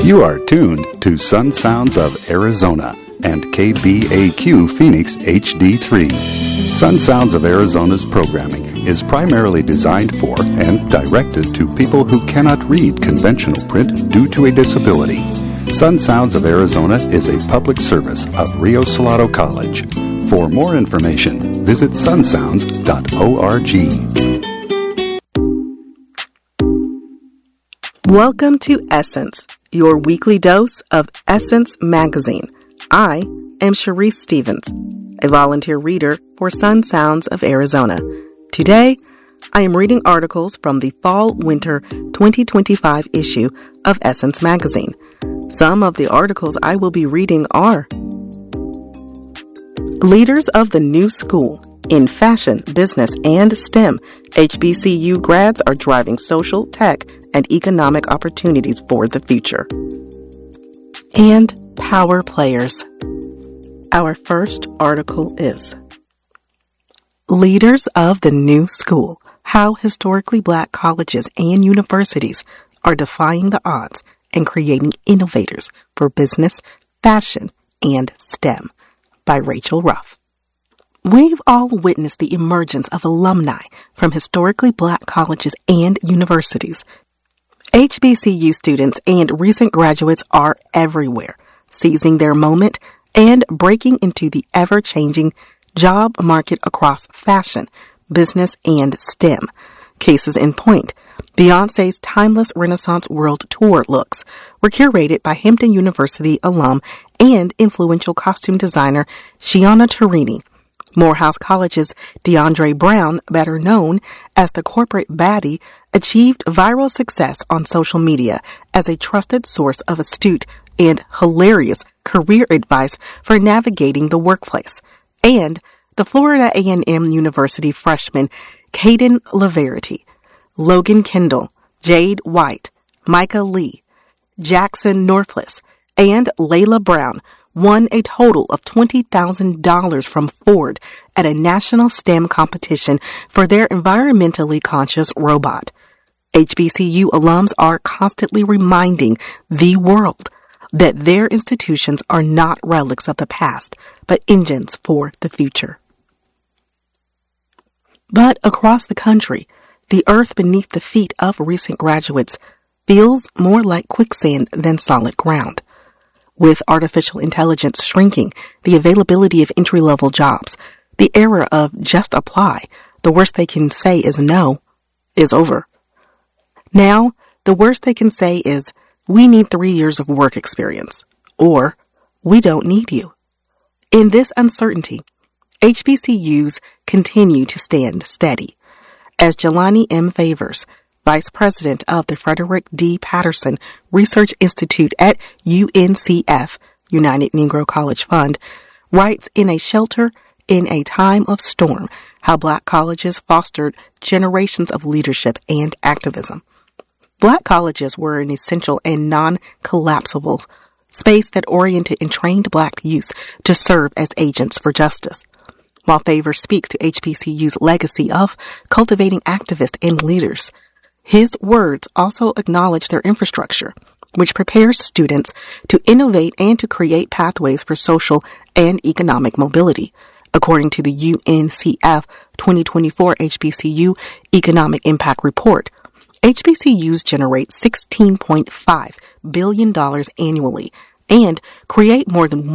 You are tuned to Sun Sounds of Arizona and KBAQ Phoenix HD3. Sun Sounds of Arizona's programming is primarily designed for and directed to people who cannot read conventional print due to a disability. Sun Sounds of Arizona is a public service of Rio Salado College. For more information, visit sunsounds.org. Welcome to Essence, your weekly dose of Essence Magazine. I am Sharice Stevens, a volunteer reader for Sun Sounds of Arizona. Today, I am reading articles from the Fall-Winter 2025 issue of Essence Magazine. Some of the articles I will be reading are Leaders of the New School. In fashion, business, and STEM, HBCU grads are driving social, tech, and economic opportunities for the future. And Power Players. Our first article is Leaders of the New School. How historically Black colleges and universities are defying the odds and creating innovators for business, fashion, and STEM, by Rachel Ruff. We've all witnessed the emergence of alumni from historically Black colleges and universities. HBCU students and recent graduates are everywhere, seizing their moment and breaking into the ever-changing job market across fashion, business, and STEM. Cases in point, Beyoncé's timeless Renaissance World Tour looks were curated by Hampton University alum and influential costume designer Shiana Turini. Morehouse College's DeAndre Brown, better known as the corporate baddie, achieved viral success on social media as a trusted source of astute and hilarious career advice for navigating the workplace. And the Florida A&M University freshman Caden LaVerity, Logan Kendall, Jade White, Micah Lee, Jackson Norfless, and Layla Brown won a total of $20,000 from Ford at a national STEM competition for their environmentally conscious robot. HBCU alums are constantly reminding the world that their institutions are not relics of the past, but engines for the future. But across the country, the earth beneath the feet of recent graduates feels more like quicksand than solid ground. With artificial intelligence shrinking the availability of entry-level jobs, the era of just apply, the worst they can say is no, is over. Now, the worst they can say is, we need 3 years of work experience, or we don't need you. In this uncertainty, HBCUs continue to stand steady. As Jelani M. Favors, Vice President of the Frederick D. Patterson Research Institute at UNCF, United Negro College Fund, writes in A Shelter in a Time of Storm how Black colleges fostered generations of leadership and activism. Black colleges were an essential and non-collapsible space that oriented and trained Black youth to serve as agents for justice. While Favors speaks to HBCU's legacy of cultivating activists and leaders, his words also acknowledge their infrastructure, which prepares students to innovate and to create pathways for social and economic mobility. According to the UNCF 2024 HBCU Economic Impact Report, HBCUs generate $16.5 billion annually and create more than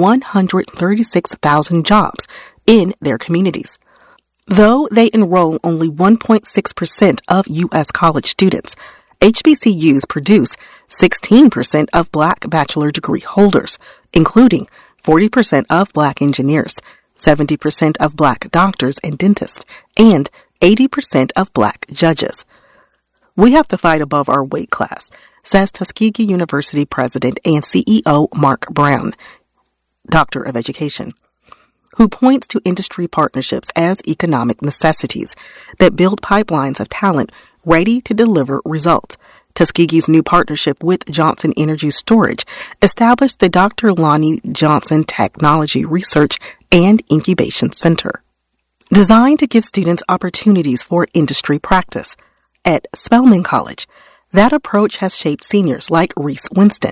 136,000 jobs in their communities. Though they enroll only 1.6% of U.S. college students, HBCUs produce 16% of Black bachelor degree holders, including 40% of Black engineers, 70% of Black doctors and dentists, and 80% of Black judges. We have to fight above our weight class, says Tuskegee University President and CEO Mark Brown, Doctor of Education, who points to industry partnerships as economic necessities that build pipelines of talent ready to deliver results. Tuskegee's new partnership with Johnson Energy Storage established the Dr. Lonnie Johnson Technology Research and Incubation Center, designed to give students opportunities for industry practice. At Spelman College, that approach has shaped seniors like Reese Winston,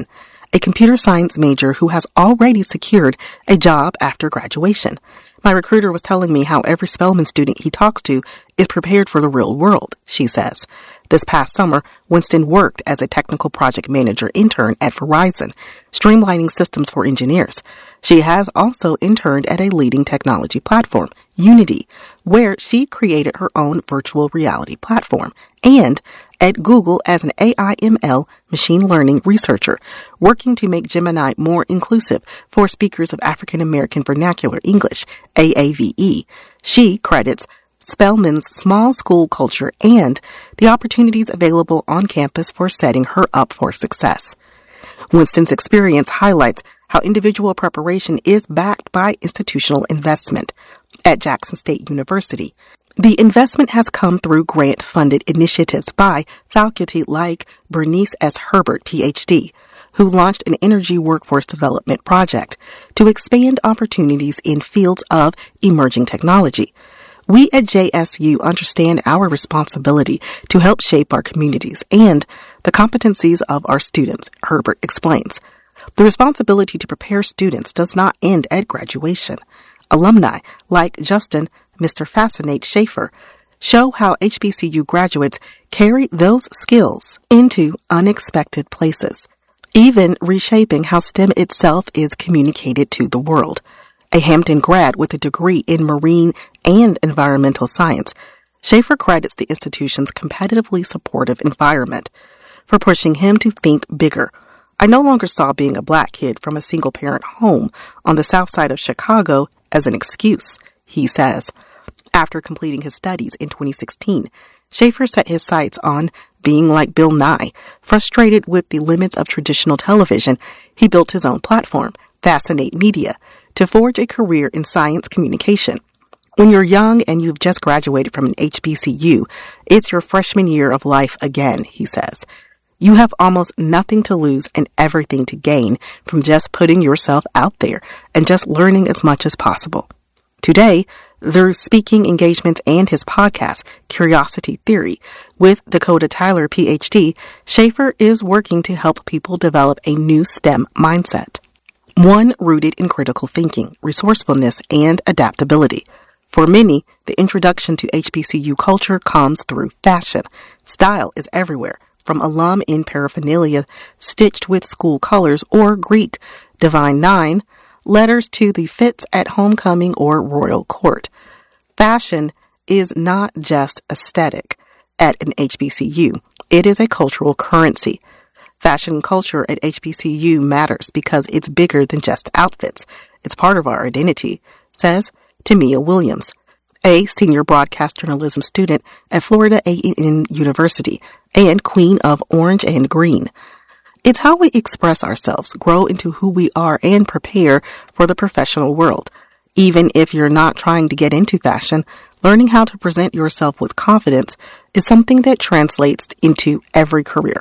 a computer science major who has already secured a job after graduation. My recruiter was telling me how every Spelman student he talks to is prepared for the real world, she says. This past summer, Winston worked as a technical project manager intern at Verizon, streamlining systems for engineers. She has also interned at a leading technology platform, Unity, where she created her own virtual reality platform, and at Google as an AI/ML machine learning researcher, working to make Gemini more inclusive for speakers of African American Vernacular English, AAVE. She credits Spelman's small school culture and the opportunities available on campus for setting her up for success. Winston's experience highlights how individual preparation is backed by institutional investment. At Jackson State University, the investment has come through grant-funded initiatives by faculty like Bernice S. Herbert, Ph.D., who launched an energy workforce development project to expand opportunities in fields of emerging technology. We at JSU understand our responsibility to help shape our communities and the competencies of our students, Herbert explains. The responsibility to prepare students does not end at graduation. Alumni like Justin, Mr. Fascinate Schaefer, show how HBCU graduates carry those skills into unexpected places, even reshaping how STEM itself is communicated to the world. A Hampton grad with a degree in marine and environmental science, Schaefer credits the institution's competitively supportive environment for pushing him to think bigger. I no longer saw being a black kid from a single-parent home on the south side of Chicago as an excuse, he says. After completing his studies in 2016, Schaefer set his sights on being like Bill Nye. Frustrated with the limits of traditional television, he built his own platform, Fascinate Media, to forge a career in science communication. When you're young and you've just graduated from an HBCU, it's your freshman year of life again, he says. You have almost nothing to lose and everything to gain from just putting yourself out there and just learning as much as possible. Today, through speaking engagements and his podcast, Curiosity Theory, with Dakota Tyler, Ph.D., Schaefer is working to help people develop a new STEM mindset, one rooted in critical thinking, resourcefulness, and adaptability. For many, the introduction to HBCU culture comes through fashion. Style is everywhere, from alum in paraphernalia stitched with school colors or Greek Divine Nine, letters to the fits at homecoming or royal court. Fashion is not just aesthetic at an HBCU. It is a cultural currency. Fashion culture at HBCU matters because it's bigger than just outfits. It's part of our identity, says Tamia Williams, a senior broadcast journalism student at Florida A&M University and queen of Orange and Green. It's how we express ourselves, grow into who we are, and prepare for the professional world. Even if you're not trying to get into fashion, learning how to present yourself with confidence is something that translates into every career.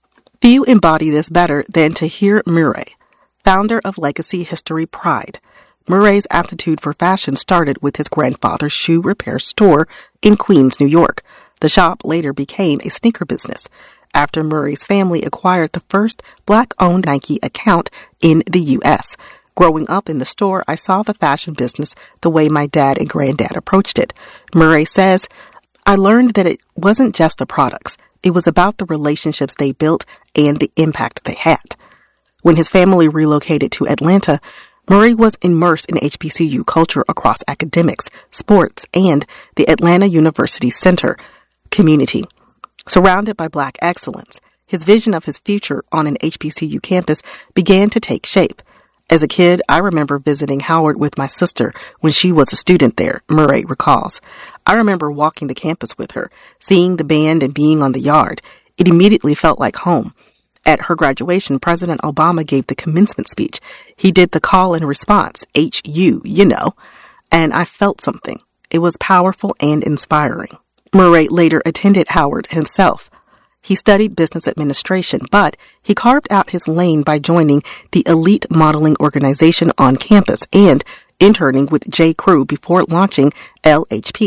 Few embody this better than Tahir Murray, founder of Legacy History Pride. Murray's aptitude for fashion started with his grandfather's shoe repair store in Queens, New York. The shop later became a sneaker business after Murray's family acquired the first black-owned Nike account in the U.S. Growing up in the store, I saw the fashion business the way my dad and granddad approached it. Murray says, I learned that it wasn't just the products. It was about the relationships they built and the impact they had. When his family relocated to Atlanta, Murray was immersed in HBCU culture across academics, sports, and the Atlanta University Center community. Surrounded by black excellence, his vision of his future on an HBCU campus began to take shape. As a kid, I remember visiting Howard with my sister when she was a student there, Murray recalls. I remember walking the campus with her, seeing the band and being on the yard. It immediately felt like home. At her graduation, President Obama gave the commencement speech. He did the call and response, HU, you know, and I felt something. It was powerful and inspiring. Murray later attended Howard himself. He studied business administration, but he carved out his lane by joining the elite modeling organization on campus and interning with J. Crew before launching LHP.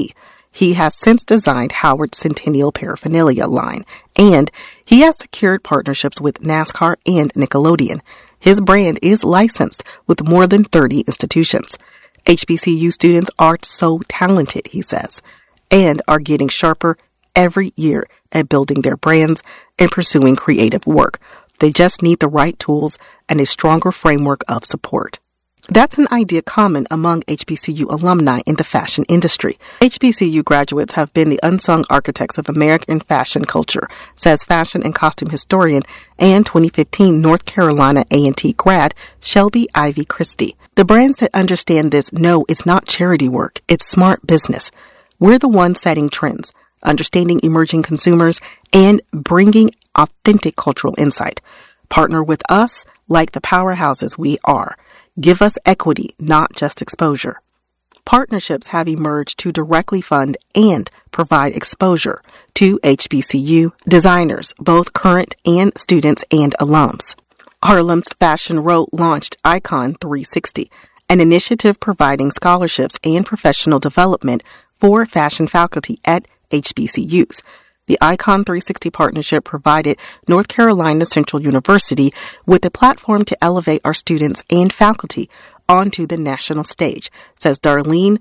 He has since designed Howard's Centennial Paraphernalia line, and he has secured partnerships with NASCAR and Nickelodeon. His brand is licensed with more than 30 institutions. HBCU students are so talented, he says, and are getting sharper every year at building their brands and pursuing creative work. They just need the right tools and a stronger framework of support. That's an idea common among HBCU alumni in the fashion industry. HBCU graduates have been the unsung architects of American fashion culture, says fashion and costume historian and 2015 North Carolina A&T grad Shelby Ivy Christie. The brands that understand this know it's not charity work, it's smart business. We're the ones setting trends, understanding emerging consumers, and bringing authentic cultural insight. Partner with us like the powerhouses we are. Give us equity, not just exposure. Partnerships have emerged to directly fund and provide exposure to HBCU designers, both current and students and alums. Harlem's Fashion Row launched Icon 360, an initiative providing scholarships and professional development for fashion faculty at HBCUs. The Icon 360 partnership provided North Carolina Central University with a platform to elevate our students and faculty onto the national stage, says Darlene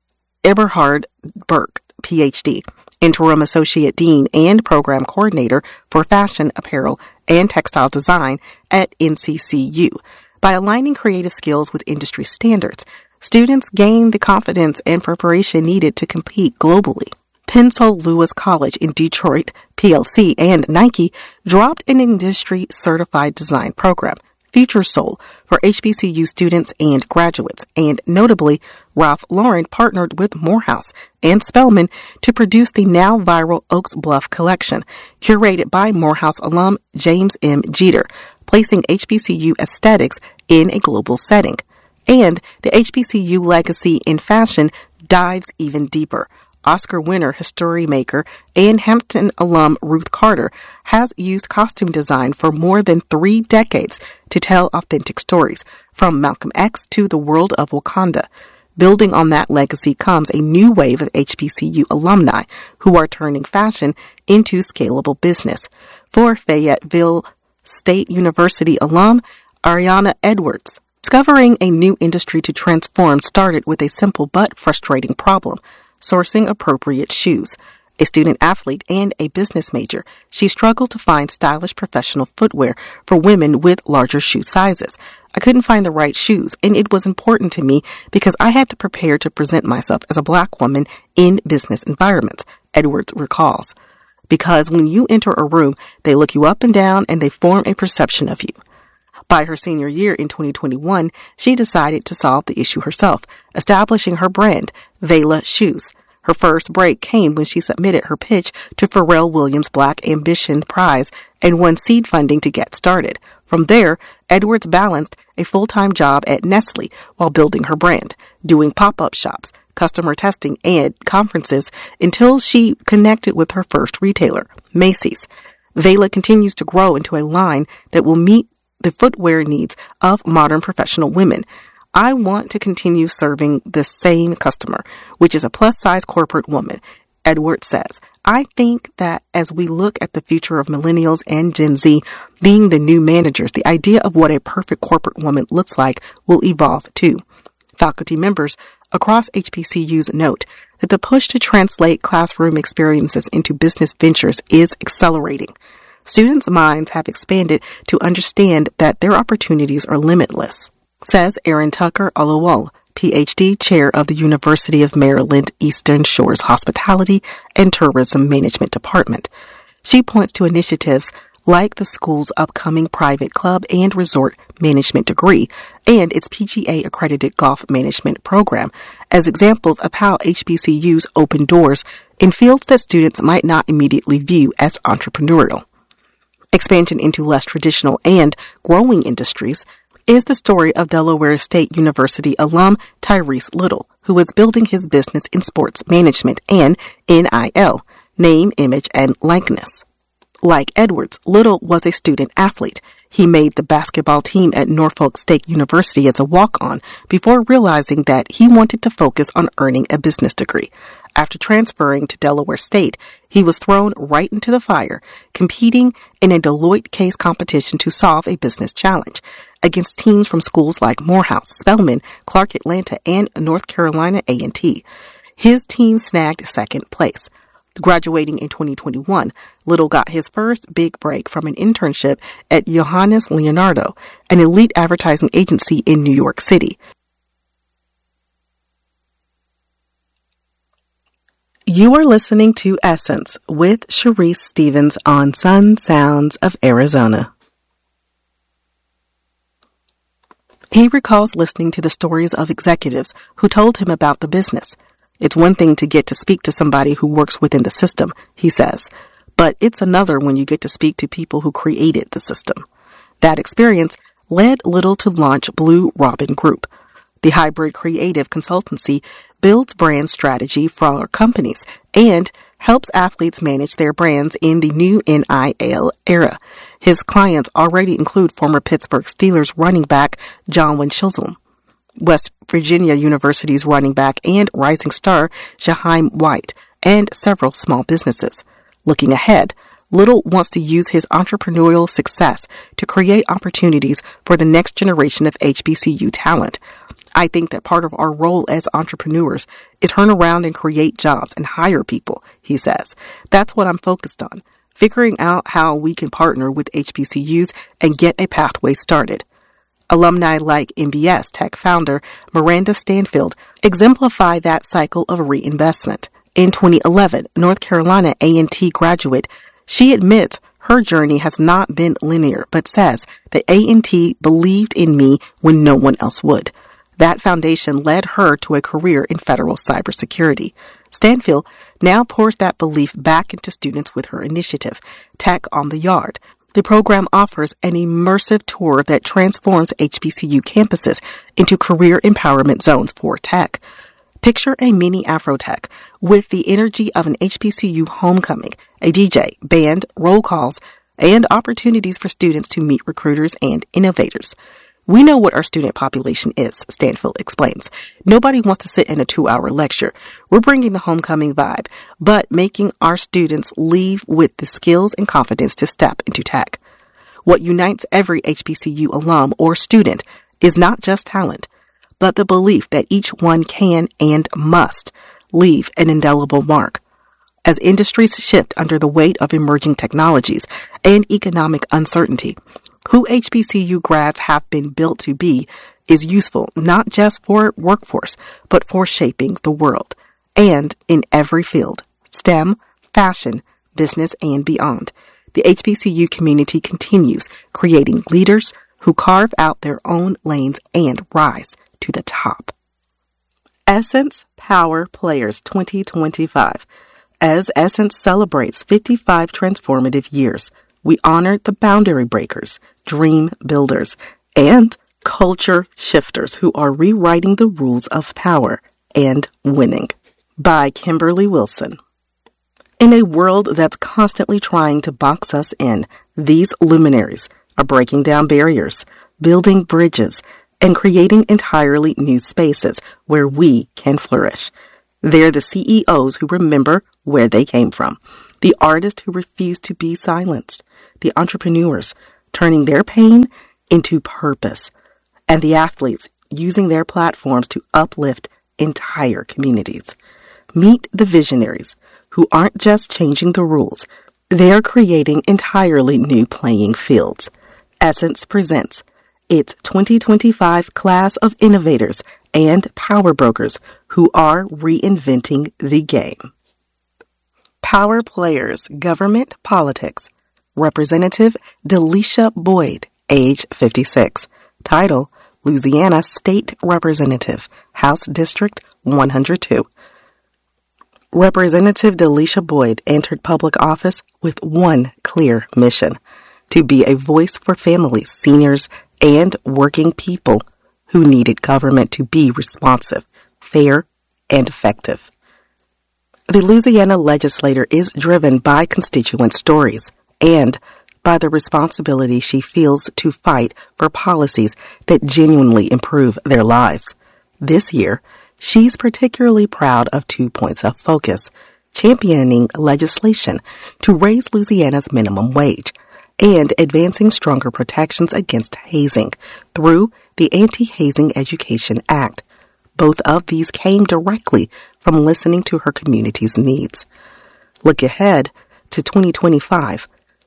Eberhard-Burke, Ph.D., Interim Associate Dean and Program Coordinator for Fashion, Apparel, and Textile Design at NCCU. By aligning creative skills with industry standards, students gain the confidence and preparation needed to compete globally. Pensole Lewis College in Detroit, PLC, and Nike dropped an industry-certified design program, Future Soul, for HBCU students and graduates, and notably, Ralph Lauren partnered with Morehouse and Spelman to produce the now viral Oaks Bluff collection, curated by Morehouse alum James M. Jeter, placing HBCU aesthetics in a global setting. And the HBCU legacy in fashion dives even deeper. Oscar winner, history maker, and Hampton alum Ruth Carter has used costume design for more than 3 decades to tell authentic stories, from Malcolm X to the world of Wakanda. Building on that legacy comes a new wave of HBCU alumni who are turning fashion into scalable business. For Fayetteville State University alum Ariana Edwards, discovering a new industry to transform started with a simple but frustrating problem: sourcing appropriate shoes. A student athlete and a business major, she struggled to find stylish professional footwear for women with larger shoe sizes. I couldn't find the right shoes, and it was important to me because I had to prepare to present myself as a Black woman in business environments, Edwards recalls. Because when you enter a room, they look you up and down and they form a perception of you. By her senior year in 2021, she decided to solve the issue herself, establishing her brand, Vela Shoes. Her first break came when she submitted her pitch to Pharrell Williams' Black Ambition Prize and won seed funding to get started. From there, Edwards balanced a full-time job at Nestle while building her brand, doing pop-up shops, customer testing, and conferences until she connected with her first retailer, Macy's. Vela continues to grow into a line that will meet the footwear needs of modern professional women. I want to continue serving the same customer, which is a plus-size corporate woman, Edwards says. I think that as we look at the future of millennials and Gen Z being the new managers, the idea of what a perfect corporate woman looks like will evolve too. Faculty members across HBCUs note that the push to translate classroom experiences into business ventures is accelerating. Students' minds have expanded to understand that their opportunities are limitless, says Erin Tucker Olawale, Ph.D., Chair of the University of Maryland Eastern Shore's Hospitality and Tourism Management Department. She points to initiatives like the school's upcoming private club and resort management degree and its PGA-accredited golf management program as examples of how HBCUs open doors in fields that students might not immediately view as entrepreneurial. Expansion into less traditional and growing industries is the story of Delaware State University alum Tyrese Little, who is building his business in sports management and NIL, name, image, and likeness. Like Edwards, Little was a student athlete. He made the basketball team at Norfolk State University as a walk-on before realizing that he wanted to focus on earning a business degree. After transferring to Delaware State, he was thrown right into the fire, competing in a Deloitte case competition to solve a business challenge against teams from schools like Morehouse, Spelman, Clark Atlanta, and North Carolina A&T. His team snagged second place. Graduating in 2021, Little got his first big break from an internship at Johannes Leonardo, an elite advertising agency in New York City. You are listening to Essence with Sharice Stevens on Sun Sounds of Arizona. He recalls listening to the stories of executives who told him about the business. It's one thing to get to speak to somebody who works within the system, he says, but it's another when you get to speak to people who created the system. That experience led Little to launch Blue Robin Group. The hybrid creative consultancy builds brand strategy for companies and helps athletes manage their brands in the new NIL era. His clients already include former Pittsburgh Steelers running back John Chisholm, West Virginia University's running back and rising star Jaheim White, and several small businesses. Looking ahead, Little wants to use his entrepreneurial success to create opportunities for the next generation of HBCU talent. I think that part of our role as entrepreneurs is turn around and create jobs and hire people, he says. That's what I'm focused on, figuring out how we can partner with HBCUs and get a pathway started. Alumni like MBS Tech founder Miranda Stanfield exemplify that cycle of reinvestment. In 2011, North Carolina A&T graduate, she admits her journey has not been linear, but says that A&T believed in me when no one else would. That foundation led her to a career in federal cybersecurity. Stanfield now pours that belief back into students with her initiative, Tech on the Yard. The program offers an immersive tour that transforms HBCU campuses into career empowerment zones for tech. Picture a mini Afrotech with the energy of an HBCU homecoming, a DJ, band, roll calls, and opportunities for students to meet recruiters and innovators. We know what our student population is, Stanfield explains. Nobody wants to sit in a 2-hour lecture. We're bringing the homecoming vibe, but making our students leave with the skills and confidence to step into tech. What unites every HBCU alum or student is not just talent, but the belief that each one can and must leave an indelible mark. As industries shift under the weight of emerging technologies and economic uncertainty, who HBCU grads have been built to be is useful not just for workforce, but for shaping the world. And in every field, STEM, fashion, business, and beyond, the HBCU community continues creating leaders who carve out their own lanes and rise to the top. Essence Power Players 2025. As Essence celebrates 55 transformative years, we honored the boundary breakers, dream builders, and culture shifters who are rewriting the rules of power and winning. By Kimberly Wilson. In a world that's constantly trying to box us in, these luminaries are breaking down barriers, building bridges, and creating entirely new spaces where we can flourish. They're the CEOs who remember where they came from, the artists who refuse to be silenced, the entrepreneurs turning their pain into purpose, and the athletes using their platforms to uplift entire communities. Meet the visionaries who aren't just changing the rules, they're creating entirely new playing fields. Essence presents its 2025 class of innovators and power brokers who are reinventing the game. Power Players, Government Politics. Representative Delisha Boyd, age 56. Title, Louisiana State Representative, House District 102. Representative Delisha Boyd entered public office with one clear mission: to be a voice for families, seniors, and working people who needed government to be responsive, fair, and effective. The Louisiana legislator is driven by constituent stories and by the responsibility she feels to fight for policies that genuinely improve their lives. This year, She's particularly proud of 2 points of focus: championing legislation to raise Louisiana's minimum wage and advancing stronger protections against hazing through the Anti-Hazing Education Act. Both of these came directly from listening to her community's needs. Look ahead to 2025.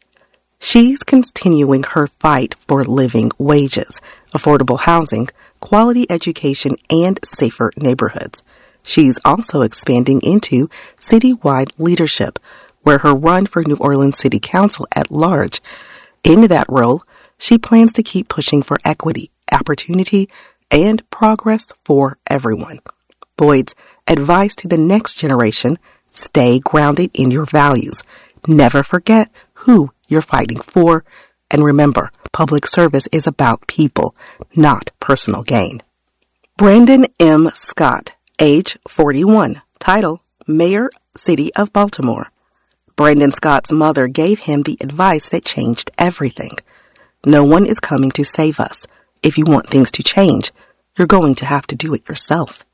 She's continuing her fight for living wages, affordable housing, quality education, and safer neighborhoods. She's also expanding into citywide leadership, where her run for New Orleans City Council at large. In that role, she plans to keep pushing for equity, opportunity, and progress for everyone. Boyd's advice to the next generation: stay grounded in your values. Never forget who you're fighting for. And remember, public service is about people, not personal gain. Brandon M. Scott, age 41, title, Mayor, City of Baltimore. Brandon Scott's mother gave him the advice that changed everything. No one is coming to save us. If you want things to change, you're going to have to do it yourself.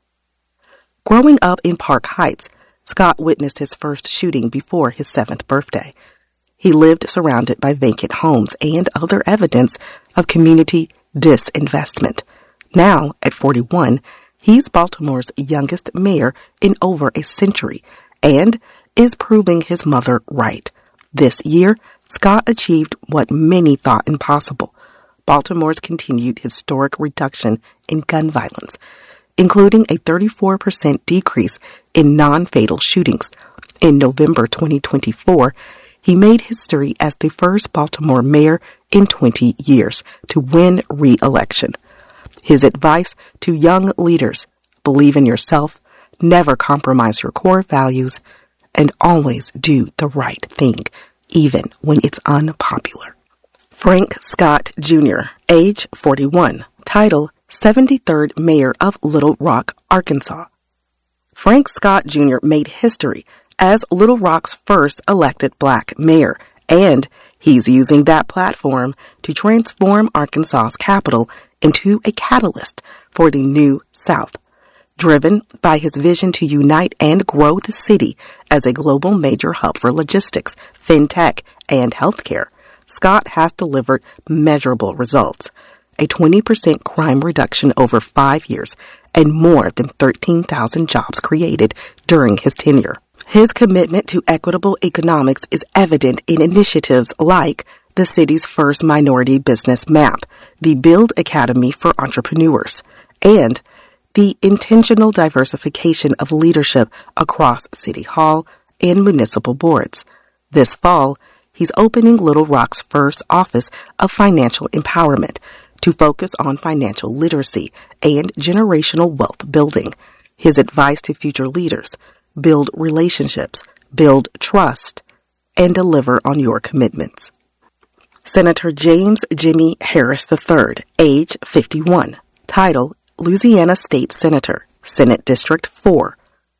Growing up in Park Heights, Scott witnessed his first shooting before his 7th birthday. He lived surrounded by vacant homes and other evidence of community disinvestment. Now, at 41, he's Baltimore's youngest mayor in over a century and is proving his mother right. This year, Scott achieved what many thought impossible: Baltimore's continued historic reduction in gun violence, including a 34% decrease in non-fatal shootings. In November 2024, he made history as the first Baltimore mayor in 20 years to win re-election. His advice to young leaders: believe in yourself, never compromise your core values, and always do the right thing, even when it's unpopular. Frank Scott Jr., age 41, title, 73rd Mayor of Little Rock, Arkansas. Frank Scott Jr. made history as Little Rock's first elected black mayor, and he's using that platform to transform Arkansas's capital into a catalyst for the New South. Driven by his vision to unite and grow the city as a global major hub for logistics, fintech, and healthcare, Scott has delivered measurable results: a 20% crime reduction over 5 years and more than 13,000 jobs created during his tenure. His commitment to equitable economics is evident in initiatives like the city's first minority business map, the Build Academy for Entrepreneurs, and the intentional diversification of leadership across City Hall and municipal boards. This fall, he's opening Little Rock's first office of financial empowerment to focus on financial literacy and generational wealth building. His advice to future leaders: build relationships, build trust, and deliver on your commitments. Senator James Jimmy Harris III, age 51, title, Louisiana State Senator, Senate District 4.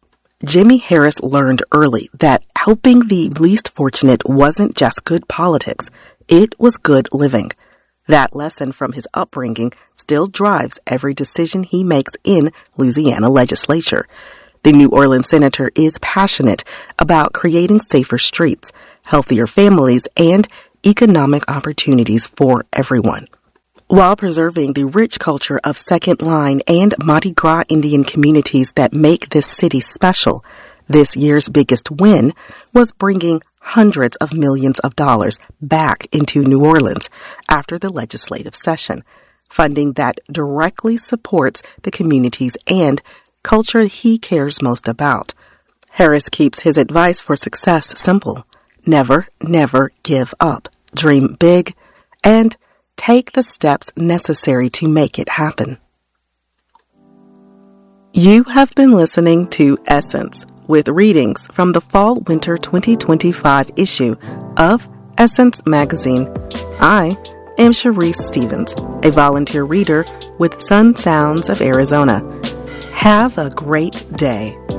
Jimmy Harris learned early that helping the least fortunate wasn't just good politics, it was good living. That lesson from his upbringing still drives every decision he makes in Louisiana legislature. The New Orleans senator is passionate about creating safer streets, healthier families, and economic opportunities for everyone, while preserving the rich culture of Second Line and Mardi Gras Indian communities that make this city special. This year's biggest win was bringing hundreds of millions of dollars back into New Orleans after the legislative session, funding that directly supports the communities and culture he cares most about. Harris keeps his advice for success simple: never, never give up. Dream big and take the steps necessary to make it happen. You have been listening to Essence, with readings from the Fall-Winter 2025 issue of Essence Magazine. I am Sharice Stevens, a volunteer reader with Sun Sounds of Arizona. Have a great day.